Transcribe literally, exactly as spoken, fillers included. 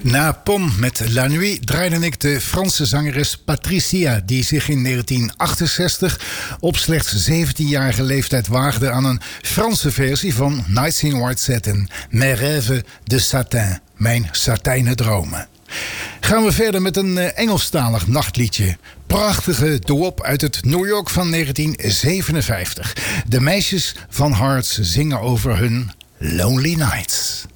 Na Pom met La Nuit draaide ik de Franse zangeres Patricia, die zich in negentien achtenzestig op slechts zeventienjarige leeftijd waagde aan een Franse versie van Nights in White Satin, Mes rêves de satin, mijn satijnen dromen. Gaan we verder met een Engelstalig nachtliedje. Prachtige doo-wop uit het New York van negentien zevenenvijftig. De meisjes van Hearts zingen over hun Lonely Nights.